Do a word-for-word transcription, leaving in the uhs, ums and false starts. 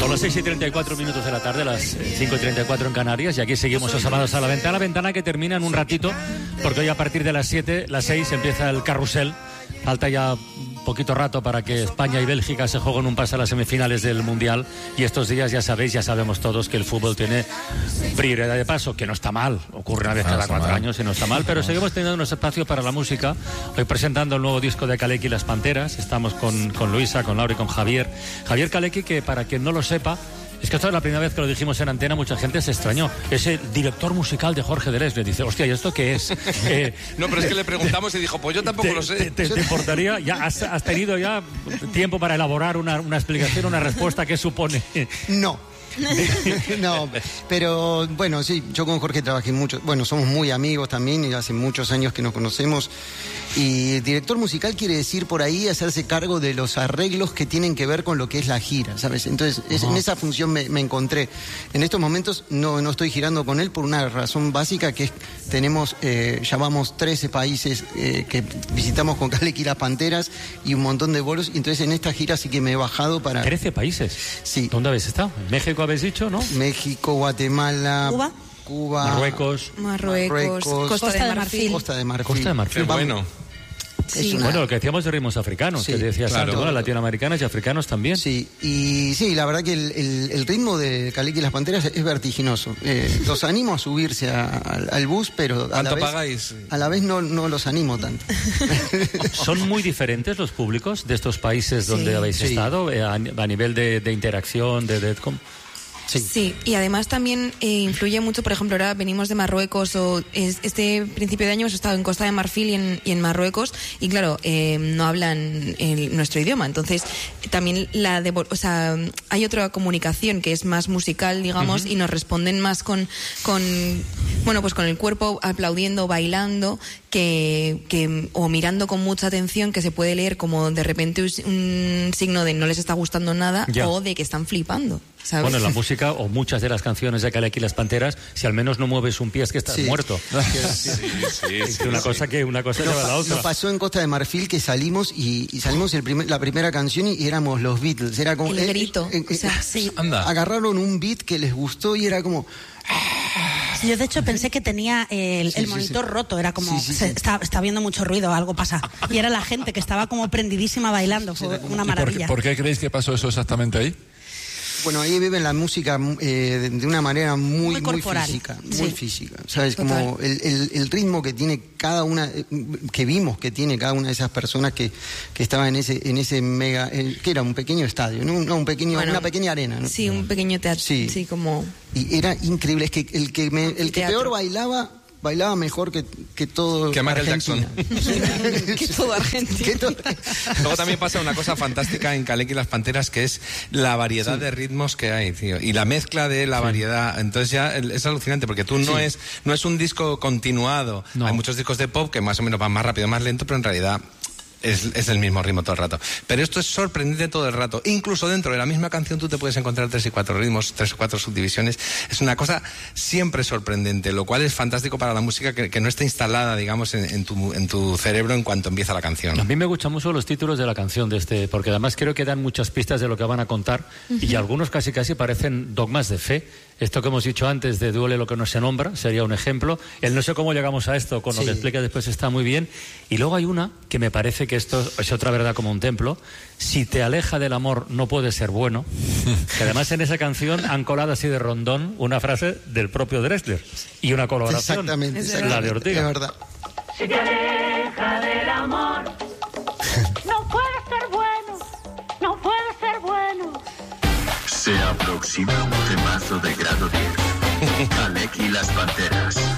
Son las seis y treinta y cuatro minutos de la tarde, las cinco y treinta y cuatro en Canarias, y aquí seguimos asomados a la ventana, ventana que termina en un ratito, porque hoy a partir de las siete, las seis, empieza el carrusel. Falta ya un poquito rato para que España y Bélgica se jueguen un pase a las semifinales del Mundial, y estos días ya sabéis, ya sabemos todos que el fútbol tiene prioridad de paso, que no está mal, ocurre una vez cada cuatro años y no está mal, pero seguimos teniendo unos espacios para la música. Hoy presentando el nuevo disco de Kaleki y las Panteras, estamos con, con Luisa, con Laura y con Javier. Javier Kaleki, que para quien no lo sepa, es que esto es la primera vez que lo dijimos en antena, mucha gente se extrañó. Es el director musical de Jorge Drexler. Le dice, hostia, ¿y esto qué es? Eh, no, pero es que le preguntamos y dijo, pues yo tampoco te, lo sé. ¿Te, te, te importaría? Ya has, has tenido ya tiempo para elaborar una, una explicación, una respuesta que supone. No. No, pero bueno, sí, yo con Jorge trabajé mucho, bueno, somos muy amigos también y hace muchos años que nos conocemos, y director musical quiere decir por ahí hacerse cargo de los arreglos que tienen que ver con lo que es la gira, ¿sabes? Entonces, es, en esa función me, me encontré. En estos momentos no, no estoy girando con él por una razón básica, que es, tenemos, eh, ya vamos trece países eh, que visitamos con Kaleki y las Panteras y un montón de vuelos, y entonces en esta gira sí que me he bajado para... ¿trece países? Sí. ¿Dónde habéis estado? ¿En México habéis dicho, no? México, Guatemala, Cuba, Cuba, Marruecos, Marruecos, Marruecos, Costa, Costa de Marfil. Costa de Marfil. Costa de Marfil. Qué bueno. Sí. Una... Bueno, lo que decíamos de ritmos africanos, Sí, que decías claro. antes, ¿no? Latinoamericanos y africanos también. Sí, y sí, la verdad que el, el, el ritmo de Kaleki y las Panteras es vertiginoso. Eh, los animo a subirse a, a, al bus, pero a la ¿Cuánto vez, pagáis? a la vez no, no los animo tanto. ¿Son muy diferentes los públicos de estos países donde Sí. habéis Sí. estado eh, a, a nivel de, de interacción, de... de ¿cómo? Sí. Sí, y además también eh, influye mucho, por ejemplo, ahora venimos de Marruecos, o es, este principio de año hemos estado en Costa de Marfil y en, y en Marruecos, y claro, eh, no hablan el, nuestro idioma, entonces también la de, o sea, hay otra comunicación que es más musical, digamos, uh-huh. y nos responden más con, con, bueno, pues con el cuerpo aplaudiendo, bailando, que, que o mirando con mucha atención, que se puede leer como de repente un, un signo de no les está gustando nada, Ya. o de que están flipando, ¿sabes? Bueno, la música o muchas de las canciones de Kaleki y las Panteras, si al menos no mueves un pie es que estás Sí. muerto. Sí, sí, Es sí, que una sí. cosa que una cosa Nos, lleva a la pa- otra. nos pasó en Costa de Marfil que salimos y, y salimos el primer, la primera canción y éramos los Beatles. Era como El grito, o sea, sí. Anda. Agarraron un beat que les gustó y era como... Yo de hecho pensé que tenía el, Sí, el sí, monitor sí. roto, era como, Sí, sí, se- sí. Está, está viendo mucho ruido, algo pasa. Y era la gente que estaba como prendidísima bailando, fue una ¿Y por, qué- maravilla. por qué creéis que pasó eso exactamente ahí? Bueno, ahí viven la música eh, de, de una manera muy, Muy muy, corporal. física, Sí. muy física. ¿Sabes? Total. Como el, el, el ritmo que tiene cada una, eh, que vimos que tiene cada una de esas personas que, que estaban en ese, en ese mega, eh, que era un pequeño estadio, ¿no? No, un pequeño, Bueno, una pequeña arena, ¿no? Sí, un pequeño teatro. Sí. Sí, como... Y era increíble, es que el que me, el que Teatro. peor bailaba, bailaba mejor que, que todo Que Michael Argentina. Que todo Argentina. Que todo- Luego también pasa una cosa fantástica en Kaleki y las Panteras, que es la variedad de ritmos que hay, tío, y la mezcla de la variedad. Entonces ya el- es alucinante, porque tú no Sí. es no es un disco continuado. No. Hay muchos discos de pop que más o menos van más rápido, más lento, pero en realidad es, es el mismo ritmo todo el rato. Pero esto es sorprendente todo el rato. Incluso dentro de la misma canción tú te puedes encontrar tres y cuatro ritmos, tres o cuatro subdivisiones. Es una cosa siempre sorprendente, lo cual es fantástico para la música, que, que no esté instalada, digamos, en, en, tu, en tu cerebro en cuanto empieza la canción. A mí me gustan mucho los títulos de la canción de este, porque además creo que dan muchas pistas de lo que van a contar, y algunos casi casi parecen dogmas de fe. Esto que hemos dicho antes de duele lo que no se nombra, sería un ejemplo. El no sé cómo llegamos a esto, con lo Sí. que explica después está muy bien. Y luego hay una que me parece que esto es otra verdad como un templo. Si te aleja del amor no puede ser bueno. Que además en esa canción han colado así de rondón una frase del propio Drexler y una colaboración. Exactamente, Es exactamente. La de Ortega. Es verdad. Si te aleja del amor, no puede ser bueno, no puede ser bueno. Se aproxima un temazo de grado diez. Kaleki y las Panteras.